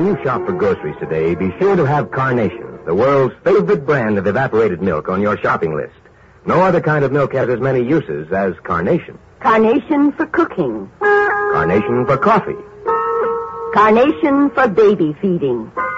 When you shop for groceries today, be sure to have Carnation, the world's favorite brand of evaporated milk, on your shopping list. No other kind of milk has as many uses as Carnation. Carnation for cooking. Carnation for coffee. Carnation for baby feeding.